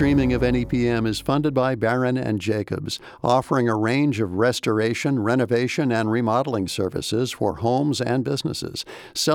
streaming of NEPM is funded by Barron and Jacobs, offering a range of restoration, renovation, and remodeling services for homes and businesses.